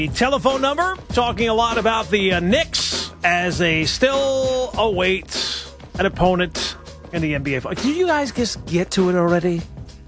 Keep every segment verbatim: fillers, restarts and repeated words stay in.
The telephone number, talking a lot about the uh, Knicks as they still await an opponent in the N B A. Did you guys just get to it already?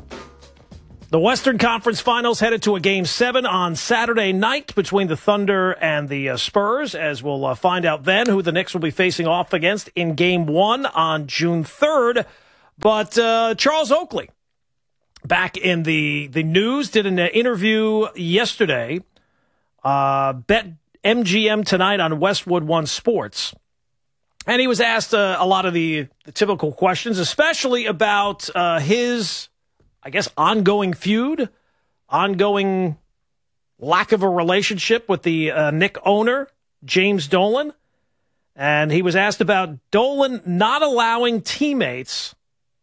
The Western Conference Finals headed to a Game seven on Saturday night between the Thunder and the uh, Spurs, as we'll uh, find out then who the Knicks will be facing off against in Game one on June third. But uh, Charles Oakley, back in the, the news, did an interview yesterday. Uh, Bet M G M tonight on Westwood One Sports. And he was asked uh, a lot of the, the typical questions, especially about uh, his, I guess, ongoing feud, ongoing lack of a relationship with the uh, Knick owner, James Dolan. And he was asked about Dolan not allowing teammates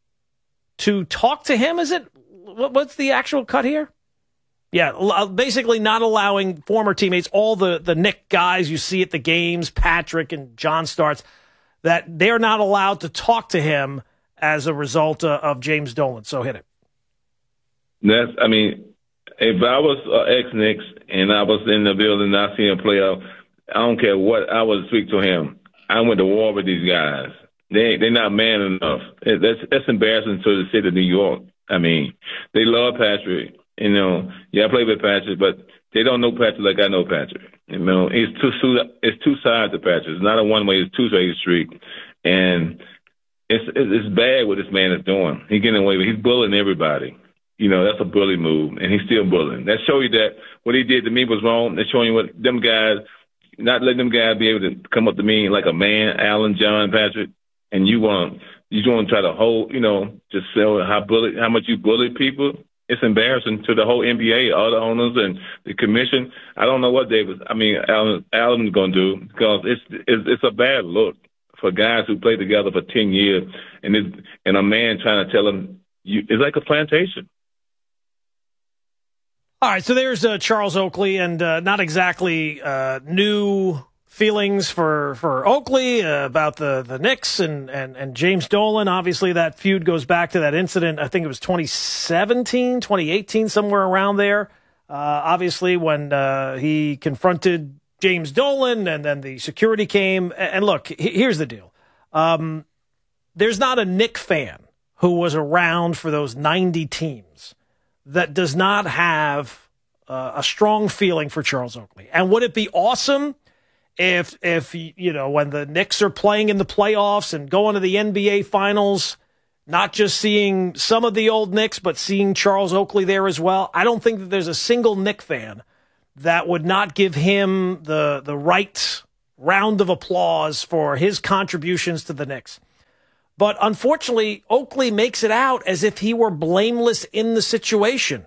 to talk to him. Is it, what's the actual cut here? Yeah, basically not allowing former teammates, all the, the Knick guys you see at the games, Patrick and John Starks, that they're not allowed to talk to him as a result uh, of James Dolan. So hit it. That's, I mean, if I was uh, ex-Knicks and I was in the building and I see him play out, I don't care what, I would speak to him. I went to war with these guys. They, they're not man enough. It, that's, that's embarrassing to the city of New York. I mean, they love Patrick. You know, yeah, I play with Patrick, but they don't know Patrick like I know Patrick. You know, it's two it's two sides of Patrick. It's not a one way; it's two way street, and it's it's bad what this man is doing. He's getting away with. He's bullying everybody. You know, that's a bully move, and he's still bullying. That show you that what he did to me was wrong. That's showing you what them guys, not letting them guys be able to come up to me like a man, Alan, John, Patrick, and you want you want to try to hold, you know, just show how bully how much you bully people. It's embarrassing to the whole N B A, all the owners and the commission. I don't know what they was. I mean, Alan, Alan's going to do because it's, it's it's a bad look for guys who played together for ten years, and it's, and a man trying to tell them you, it's like a plantation. All right, so there's uh, Charles Oakley, and uh, not exactly uh, new feelings for for Oakley uh, about the the Knicks and, and and James Dolan. Obviously, that feud goes back to that incident. I think it was twenty seventeen, twenty eighteen, somewhere around there. Uh, obviously, when uh, he confronted James Dolan, and then the security came. And look, here's the deal: um, there's not a Knick fan who was around for those ninety teams that does not have uh, a strong feeling for Charles Oakley. And would it be awesome If, if you know, when the Knicks are playing in the playoffs and going to the N B A Finals, not just seeing some of the old Knicks, but seeing Charles Oakley there as well? I don't think that there's a single Knick fan that would not give him the the right round of applause for his contributions to the Knicks. But unfortunately, Oakley makes it out as if he were blameless in the situation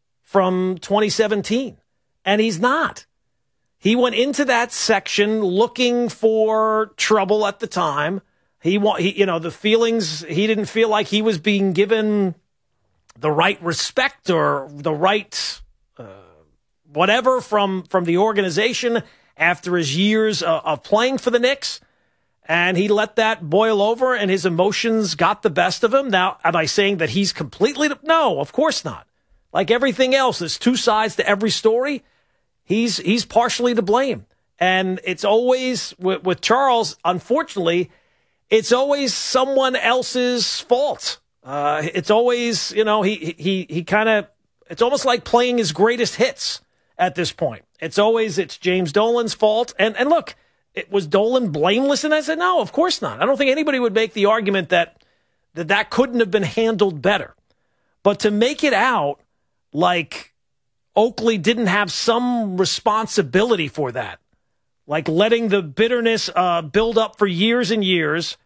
from twenty seventeen, and he's not. He went into that section looking for trouble at the time. He, he, you know, the feelings, he didn't feel like he was being given the right respect or the right uh, whatever from, from the organization after his years uh, of playing for the Knicks. And he let that boil over, and his emotions got the best of him. Now, am I saying that he's completely? No, of course not. Like everything else, there's two sides to every story. He's he's partially to blame. And it's always, with, with Charles, unfortunately, it's always someone else's fault. Uh, it's always, you know, he he he kind of, it's almost like playing his greatest hits at this point. It's always, it's James Dolan's fault. And, and look, it was Dolan blameless? And I said, no, of course not. I don't think anybody would make the argument that that, that couldn't have been handled better. But to make it out like Oakley didn't have some responsibility for that, like letting the bitterness uh, build up for years and years,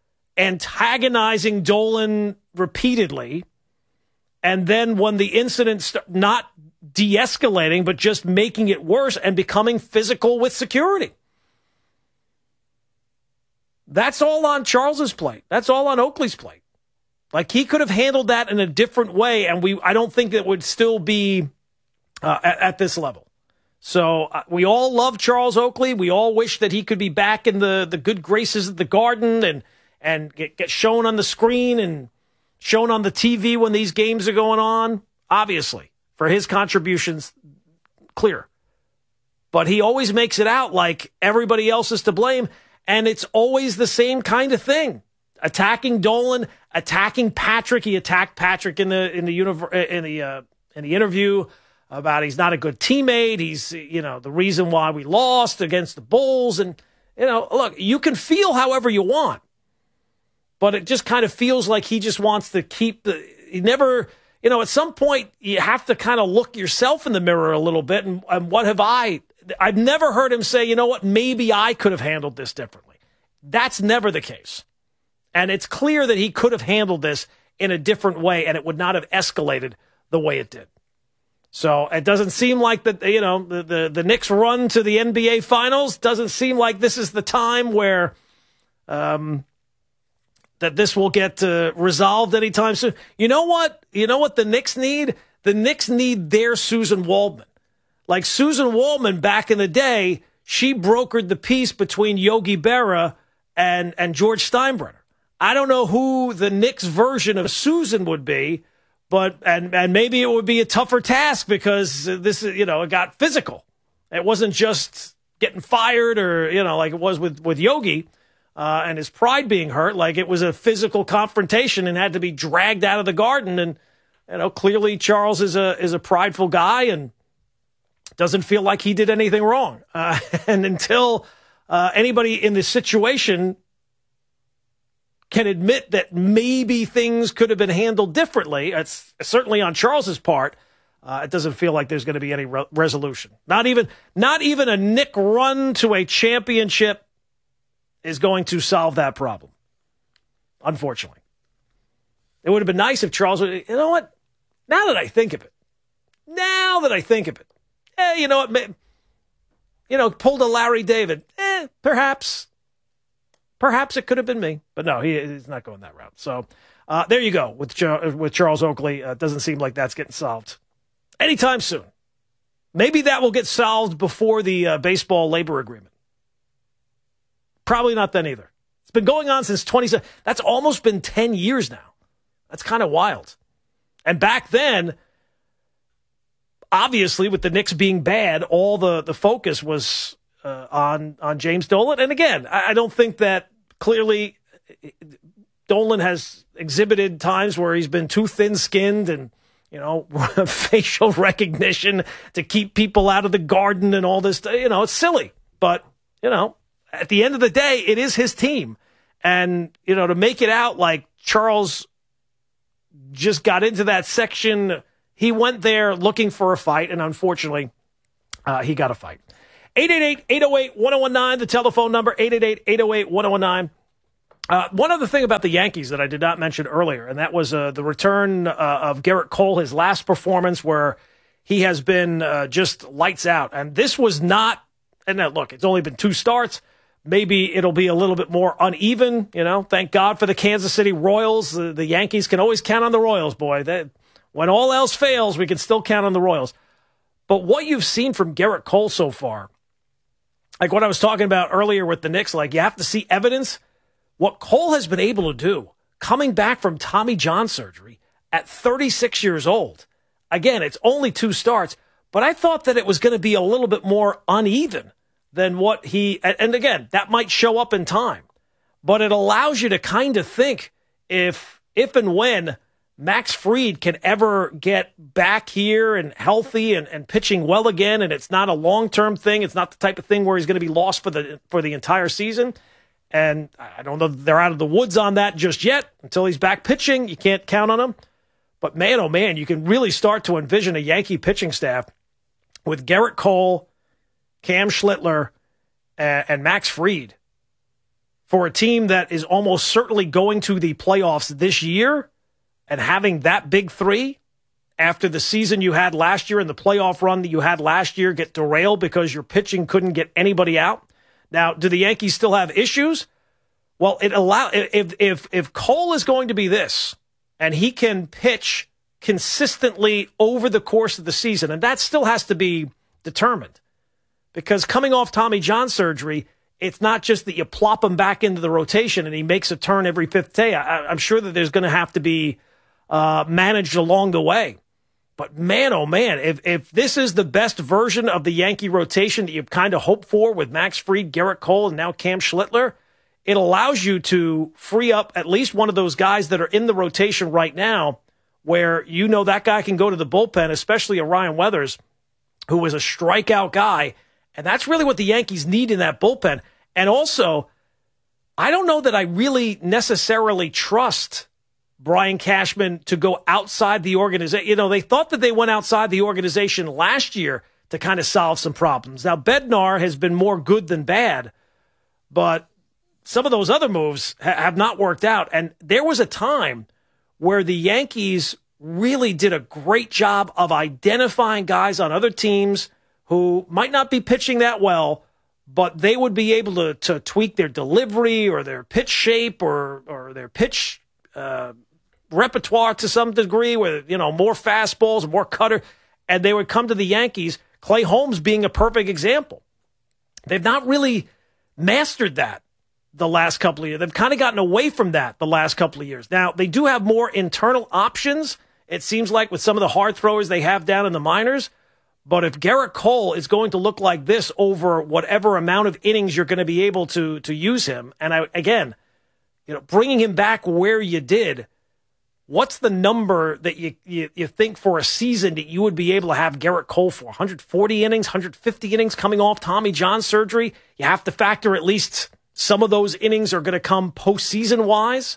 antagonizing Dolan repeatedly, and then when the incident st- not de-escalating, but just making it worse and becoming physical with security. That's all on Charles's plate. That's all on Oakley's plate. Like, he could have handled that in a different way, and we I don't think it would still be uh, at, at this level. So uh, we all love Charles Oakley. We all wish that he could be back in the, the good graces of the Garden and and get, get shown on the screen and shown on the T V when these games are going on. Obviously, for his contributions, clear. but he always makes it out like everybody else is to blame, and it's always the same kind of thing. Attacking Dolan, attacking Patrick. He attacked Patrick in the in the univ- in the uh, in the interview about he's not a good teammate. He's, you know, the reason why we lost against the Bulls. And, you know, look, you can feel however you want, but it just kind of feels like he just wants to keep the, he never, you know, at some point you have to kind of look yourself in the mirror a little bit. And, and what have I, I've never heard him say, you know what, maybe I could have handled this differently. That's never the case. And it's clear that he could have handled this in a different way and it would not have escalated the way it did. So it doesn't seem like that, you know, the, the, the Knicks run to the N B A Finals doesn't seem like this is the time where um, that this will get uh, resolved anytime soon. You know what? You know what the Knicks need? The Knicks need their Susan Waldman. Like Susan Waldman back in the day, she brokered the peace between Yogi Berra and, and George Steinbrenner. I don't know who the Knicks version of Susan would be. But and and maybe it would be a tougher task because this, you know, it got physical. It wasn't just getting fired or, you know, like it was with, with Yogi uh, and his pride being hurt. Like it was a physical confrontation and had to be dragged out of the garden. And, you know, clearly Charles is a is a prideful guy and doesn't feel like he did anything wrong. Uh, and until uh, anybody in this situation can admit that maybe things could have been handled differently, it's certainly on Charles's part, uh, it doesn't feel like there's going to be any re- resolution. Not even, not even a Knick run to a championship is going to solve that problem, unfortunately. It would have been nice if Charles would, you know what, now that I think of it, now that I think of it, eh, you know what, may, you know, pulled a Larry David, eh, perhaps. Perhaps it could have been me, but no, he, he's not going that route. So uh, there you go with with Charles Oakley. Uh, doesn't seem like that's getting solved anytime soon. Maybe that will get solved before the uh, baseball labor agreement. Probably not then either. It's been going on since twenty. That's almost been ten years now. That's kind of wild. And back then, obviously, with the Knicks being bad, all the, the focus was uh, on on James Dolan. And again, I, I don't think that. Clearly, Dolan has exhibited times where he's been too thin-skinned and, you know, facial recognition to keep people out of the garden and all this. You know, it's silly. But, you know, at the end of the day, it is his team. And, you know, to make it out like Charles just got into that section, he went there looking for a fight, and unfortunately, uh, he got a fight. eight eight eight, eight oh eight, one oh one nine, the telephone number, eight eight eight, eight oh eight, one oh one nine. Uh, one other thing about the Yankees that I did not mention earlier, and that was uh, the return uh, of Gerrit Cole, his last performance where he has been uh, just lights out. And this was not, and now look, it's only been two starts. Maybe it'll be a little bit more uneven, you know. Thank God for the Kansas City Royals. The, the Yankees can always count on the Royals, boy. They, when all else fails, we can still count on the Royals. But what you've seen from Gerrit Cole so far, like what I was talking about earlier with the Knicks, like you have to see evidence. What Cole has been able to do, coming back from Tommy John surgery at thirty-six years old. Again, it's only two starts, but I thought that it was going to be a little bit more uneven than what he, and again, that might show up in time, but it allows you to kind of think if, if and when Max Fried can ever get back here and healthy and, and pitching well again, and it's not a long-term thing, it's not the type of thing where he's going to be lost for the for the entire season. And I don't know if they're out of the woods on that just yet. Until he's back pitching, you can't count on him. But man, oh man, you can really start to envision a Yankee pitching staff with Gerrit Cole, Cam Schlittler, and, and Max Fried for a team that is almost certainly going to the playoffs this year, and having that big three after the season you had last year and the playoff run that you had last year get derailed because your pitching couldn't get anybody out. Now, do the Yankees still have issues? Well, it allow if if if Cole is going to be this, and he can pitch consistently over the course of the season, and that still has to be determined, because coming off Tommy John surgery, it's not just that you plop him back into the rotation and he makes a turn every fifth day. I, I'm sure that there's going to have to be uh, managed along the way. But man, oh man, if if this is the best version of the Yankee rotation that you kind of hope for with Max Fried, Gerrit Cole, and now Cam Schlittler, it allows you to free up at least one of those guys that are in the rotation right now where you know that guy can go to the bullpen, especially a Ryan Weathers, who is a strikeout guy. And that's really what the Yankees need in that bullpen. And also, I don't know that I really necessarily trust Brian Cashman to go outside the organization. You know, they thought that they went outside the organization last year to kind of solve some problems. Now, Bednar has been more good than bad, but some of those other moves ha- have not worked out. And there was a time where the Yankees really did a great job of identifying guys on other teams who might not be pitching that well, but they would be able to, to tweak their delivery or their pitch shape or, or their pitch uh, repertoire to some degree, where, you know, more fastballs, more cutter, and they would come to the Yankees, Clay Holmes being a perfect example. They've not really mastered that the last couple of years. They've kind of gotten away from that the last couple of years. Now, they do have more internal options, it seems like, with some of the hard throwers they have down in the minors. But if Gerrit Cole is going to look like this over whatever amount of innings you're going to be able to to use him, and I, again, you know, bringing him back where you did, what's the number that you, you you think for a season that you would be able to have Gerrit Cole for? one hundred forty innings, one hundred fifty innings coming off Tommy John surgery? You have to factor at least some of those innings are going to come postseason-wise.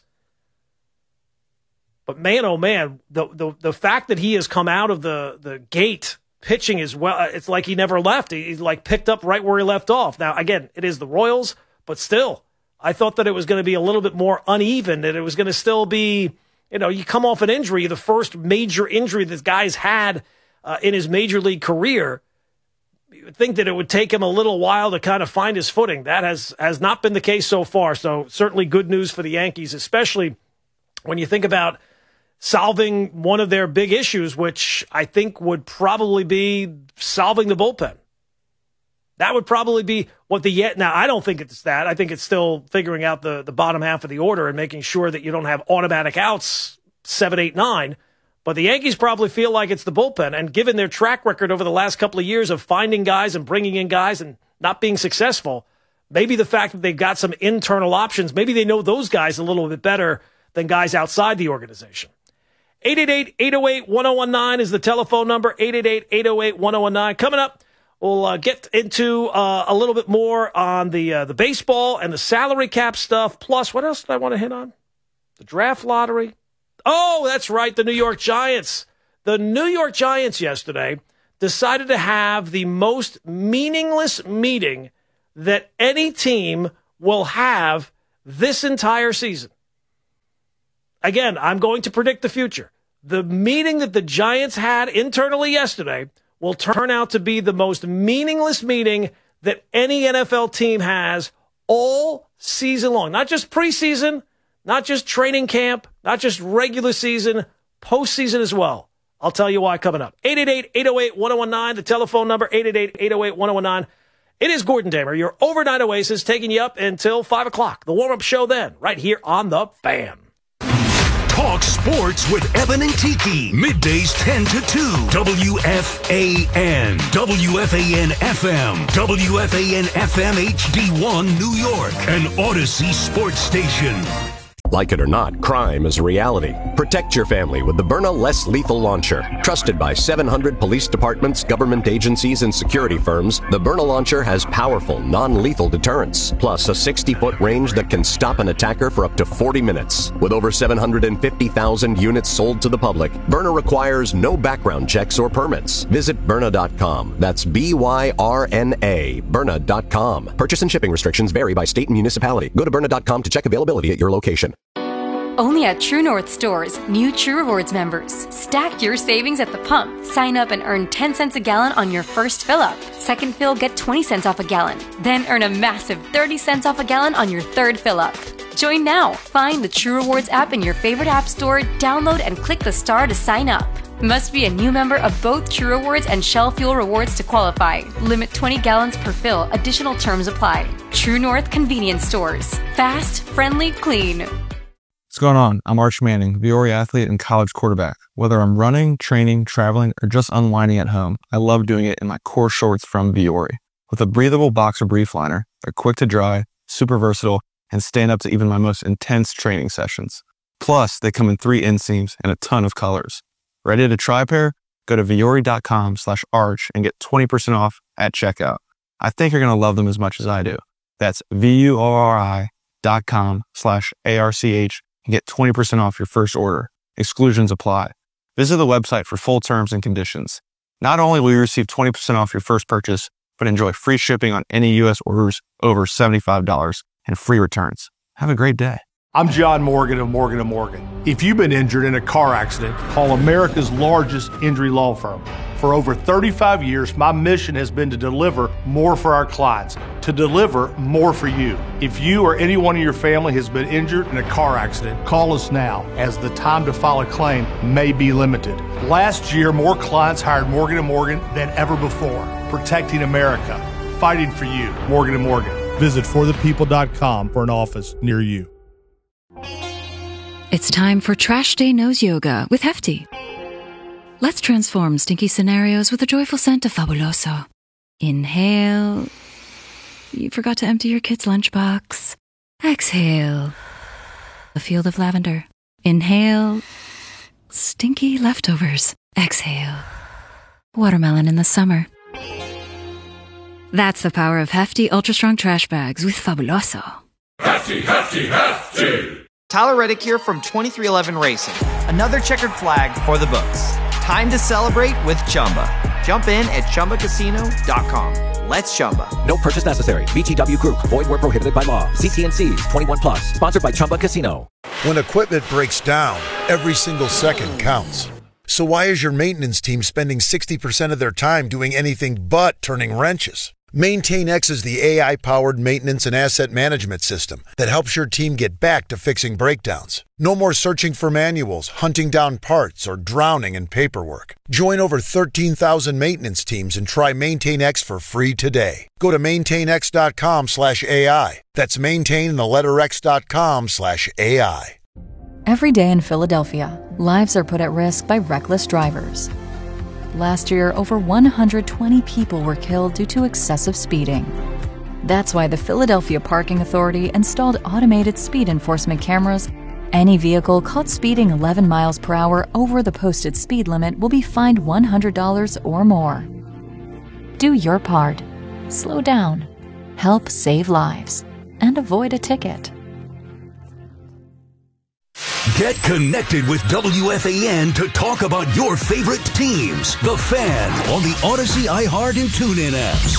But man, oh man, the, the the fact that he has come out of the, the gate pitching as well, it's like he never left. He, he's like picked up right where he left off. Now, again, it is the Royals, but still, I thought that it was going to be a little bit more uneven, that it was going to still be, you know, you come off an injury, the first major injury this guy's had uh, in his major league career. You would think that it would take him a little while to kind of find his footing. That has, has not been the case so far. So certainly good news for the Yankees, especially when you think about solving one of their big issues, which I think would probably be solving the bullpen. That would probably be what the yet. Now, I don't think it's that. I think it's still figuring out the, the bottom half of the order and making sure that you don't have automatic outs seven, eight, nine. But the Yankees probably feel like it's the bullpen. And given their track record over the last couple of years of finding guys and bringing in guys and not being successful, maybe the fact that they've got some internal options, maybe they know those guys a little bit better than guys outside the organization. eight eight eight, eight oh eight, one oh one nine is the telephone number, eight eight eight, eight oh eight, one oh one nine. Coming up, we'll uh, get into uh, a little bit more on the uh, the baseball and the salary cap stuff. Plus, what else did I want to hit on? The draft lottery. Oh, that's right, the New York Giants. The New York Giants yesterday decided to have the most meaningless meeting that any team will have this entire season. Again, I'm going to predict the future. The meeting that the Giants had internally yesterday will turn out to be the most meaningless meeting that any N F L team has all season long. Not just preseason, not just training camp, not just regular season, postseason as well. I'll tell you why coming up. eight eight eight, eight oh eight, one oh one nine, the telephone number, eight eight eight, eight oh eight, one oh one nine. It is Gordon Damer, your overnight oasis, taking you up until five o'clock. The warm-up show then, right here on The Fan. Talk sports with Evan and Tiki. Middays ten to two. W F A N. W F A N F M. W F A N F M H D one New York. An Odyssey sports station. Like it or not, crime is a reality. Protect your family with the Byrna Less Lethal Launcher. Trusted by seven hundred police departments, government agencies, and security firms, the Byrna Launcher has powerful, non-lethal deterrence, plus a sixty-foot range that can stop an attacker for up to forty minutes. With over seven hundred fifty thousand units sold to the public, Byrna requires no background checks or permits. Visit Byrna dot com. That's B Y R N A, Byrna dot com. Purchase and shipping restrictions vary by state and municipality. Go to Byrna dot com to check availability at your location. Only at True North stores, new True Rewards members. Stack your savings at the pump. Sign up and earn ten cents a gallon on your first fill-up. Second fill, get twenty cents off a gallon. Then earn a massive thirty cents off a gallon on your third fill-up. Join now. Find the True Rewards app in your favorite app store, download and click the star to sign up. Must be a new member of both True Rewards and Shell Fuel Rewards to qualify. Limit twenty gallons per fill. Additional terms apply. True North Convenience Stores. Fast, friendly, clean. What's going on? I'm Arch Manning, Viore athlete and college quarterback. Whether I'm running, training, traveling, or just unwinding at home, I love doing it in my core shorts from Vuori. With a breathable boxer brief liner, they're quick to dry, super versatile, and stand up to even my most intense training sessions. Plus, they come in three inseams and a ton of colors. Ready to try a pair? Go to Vuori.com slash arch and get twenty percent off at checkout. I think you're going to love them as much as I do. That's V-U-O-R-I dot com slash A-R-C-H and get twenty percent off your first order. Exclusions apply. Visit the website for full terms and conditions. Not only will you receive twenty percent off your first purchase, but enjoy free shipping on any U S orders over seventy-five dollars and free returns. Have a great day. I'm John Morgan of Morgan and Morgan. If you've been injured in a car accident, call America's largest injury law firm. For over thirty-five years, my mission has been to deliver more for our clients, to deliver more for you. If you or anyone in your family has been injured in a car accident, call us now, as the time to file a claim may be limited. Last year, more clients hired Morgan and Morgan than ever before, protecting America, fighting for you. Morgan and Morgan. Visit for the people dot com for an office near you. It's time for Trash Day Nose Yoga with Hefty. Let's transform stinky scenarios with a joyful scent of Fabuloso. Inhale. You forgot to empty your kid's lunchbox. Exhale. A field of lavender. Inhale. Stinky leftovers. Exhale. Watermelon in the summer. That's the power of Hefty Ultra Strong Trash Bags with Fabuloso. Hefty, Hefty, Hefty! Tyler Reddick here from twenty-three eleven Racing. Another checkered flag for the books. Time to celebrate with Chumba. Jump in at Chumba Casino dot com. Let's Chumba. No purchase necessary. V G W Group. Void where prohibited by law. See T and C's. twenty-one plus. Sponsored by Chumba Casino. When equipment breaks down, every single second counts. So why is your maintenance team spending sixty percent of their time doing anything but turning wrenches? MaintainX is the A I-powered maintenance and asset management system that helps your team get back to fixing breakdowns. No more searching for manuals, hunting down parts, or drowning in paperwork. Join over thirteen thousand maintenance teams and try MaintainX for free today. Go to maintainx.com slash AI. That's maintain the letter x.com slash AI. Every day in Philadelphia, lives are put at risk by reckless drivers. Last year, over one hundred twenty people were killed due to excessive speeding. That's why the Philadelphia Parking Authority installed automated speed enforcement cameras. Any vehicle caught speeding eleven miles per hour over the posted speed limit will be fined one hundred dollars or more. Do your part. Slow down. Help save lives. And avoid a ticket. Get connected with W F A N to talk about your favorite teams. The Fan on the Odyssey, iHeart, and TuneIn apps.